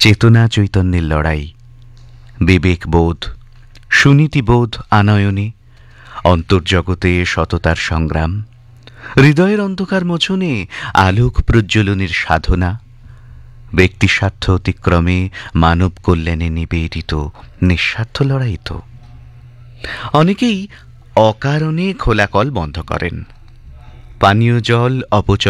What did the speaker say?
চেতনা চৈতন্যের লড়াই, বিবেকবোধ, সুনীতিবোধ আনয়নে, অন্তর্জগতে সততার সংগ্রাম, হৃদয়ের অন্ধকার মোচনে আলোক প্রজ্জ্বলনের সাধনা, ব্যক্তিস্বার্থ অতিক্রমে মানব কল্যাণে নিবেদিত নিঃস্বার্থ লড়াই তো। অনেকেই অকারণে খোলা কল বন্ধ করেন, পানীয় জল অপচয়